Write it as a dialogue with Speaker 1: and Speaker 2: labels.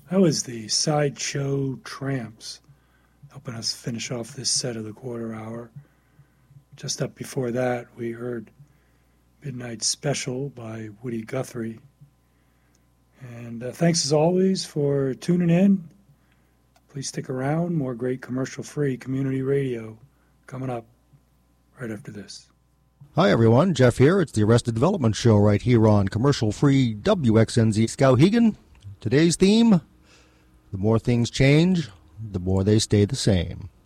Speaker 1: That was the Sideshow Tramps, helping us finish off this set of the quarter hour. Just up before that, we heard Midnight Special by Woody Guthrie. And thanks as always for tuning in. Please stick around. More great commercial-free community radio coming up right after this.
Speaker 2: Hi, everyone. Jeff here. It's the Arrested Development Show right here on commercial-free WXNZ Skowhegan. Today's theme, the more things change, the more they stay the same.